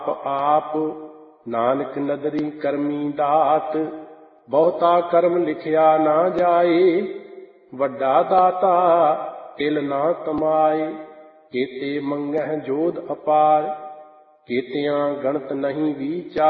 आप नानक नदरी करमी दात, बहुता कर्म लिखिया ना जाए, ਵੱਡਾ ਦਾਤਾ ਤਿਲ ਨਾ ਕਮਾਏ। केते मंगह जोध अपार, केतियां गणत नहीं विचार।